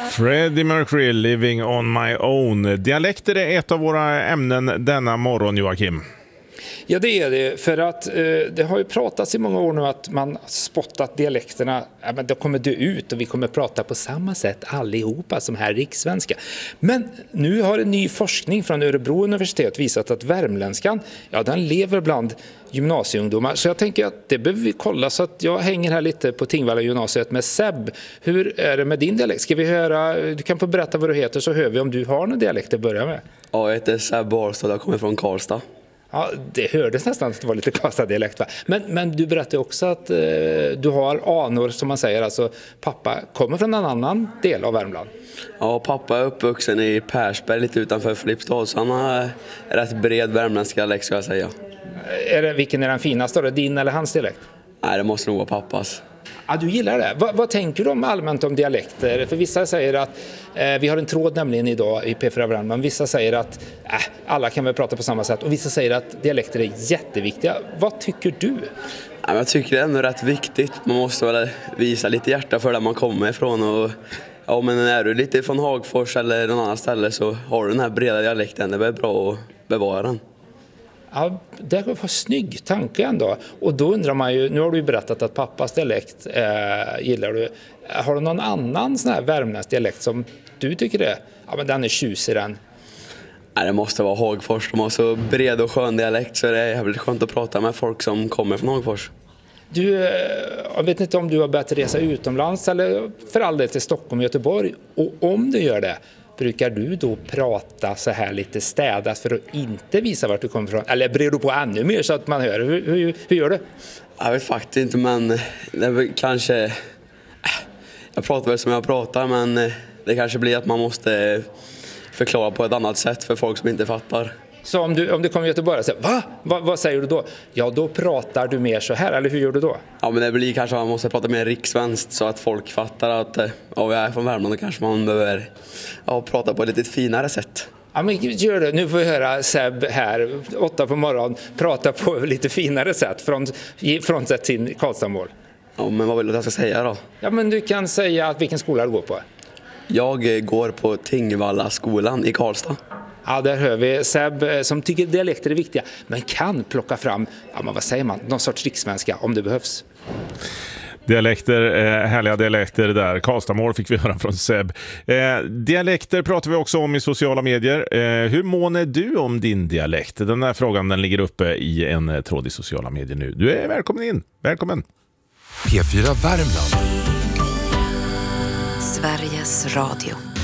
Freddie Mercury, Living on my own. Dialekter är ett av våra ämnen denna morgon, Joakim. Ja, det är det. För att det har ju pratats i många år nu att man spottat dialekterna. Ja, men det kommer dö ut och vi kommer prata på samma sätt allihopa som här rikssvenska. Men nu har en ny forskning från Örebro universitet visat att värmländskan, ja, den lever bland gymnasieungdomar. Så jag tänker att det behöver vi kolla, så att jag hänger här lite på Tingvalla gymnasiet med Seb. Hur är det med din dialekt? Ska vi höra, du kan få berätta vad du heter så hör vi om du har någon dialekt att börja med. Ja, jag heter Seb Barstad, jag kommer från Karlstad. Ja, det hördes nästan att det var lite Karlstad-dialekt, va? Men du berättade också att du har anor, som man säger, alltså pappa kommer från en annan del av Värmland. Ja, pappa är uppvuxen i Persberg lite utanför Filipstad, så han har rätt bred värmländska dialekt, ska jag säga. Vilken är den finaste då? Din eller hans dialekt? Nej, det måste nog vara pappas. Ja, du gillar det. Vad tänker du allmänt om dialekter? För vissa säger att, vi har en tråd nämligen idag i P4 Värmland, vissa säger att alla kan väl prata på samma sätt och vissa säger att dialekter är jätteviktiga. Vad tycker du? Ja, jag tycker det är ändå rätt viktigt. Man måste väl visa lite hjärta för där man kommer ifrån. Och, ja, men är du lite från Hagfors eller någon annan ställe så har du den här breda dialekten. Det är bra att bevara den. Ja, det var en snygg tanke ändå. Och då undrar man ju, nu har du ju berättat att pappas dialekt gillar du. Har du någon annan sån här värmländsk dialekt som du tycker är, ja men den är tjusig den? Nej, det måste vara Hagfors. De har så bred och skön dialekt så det är jävligt skönt att prata med folk som kommer från Hagfors. Du, jag vet inte om du har börjat resa utomlands eller för all del till Stockholm och Göteborg. Och om du gör det, brukar du då prata så här lite städat för att inte visa vart du kommer ifrån? Eller brer du på ännu mer så att man hör? Hur gör du? Jag vet faktiskt inte, men det är väl kanske... Jag pratar väl som jag pratar, men det kanske blir att man måste förklara på ett annat sätt för folk som inte fattar. Så om du kommer i Göteborg och säger, va? Vad säger du då? Ja, då pratar du mer så här, eller hur gör du då? Ja, men det blir kanske att man måste prata mer rikssvenskt så att folk fattar att jag är från Värmland och kanske man behöver prata på ett lite finare sätt. Ja, men gör det. Nu får vi höra Seb här 8 på morgonen prata på lite finare sätt från sätt till Karlstad-mål. Ja, men vad vill du att jag ska säga då? Ja, men du kan säga att vilken skola du går på. Jag går på Tingvalla skolan i Karlstad. Ja, där hör vi Seb som tycker dialekter är viktiga men kan plocka fram, ja men vad säger man, någon sorts rikssvenska om det behövs. Dialekter, härliga dialekter där. Karlstad-mål fick vi höra från Seb. Dialekter pratar vi också om i sociala medier. Hur månar du om din dialekt? Den här frågan den ligger uppe i en tråd i sociala medier nu. Du är välkommen in. Välkommen. P4 Värmland. Sveriges Radio.